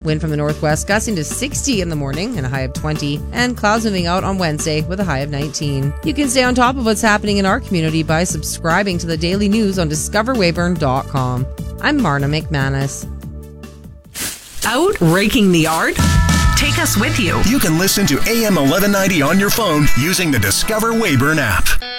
Wind from the northwest gusting to 60 in the morning and a high of 20. And clouds moving out on Wednesday with a high of 19. You can stay on top of what's happening in our community by subscribing to the daily news on discoverweyburn.com. I'm Marna McManus. Out raking the yard? Take us with you. You can listen to AM 1190 on your phone using the Discover Weyburn app.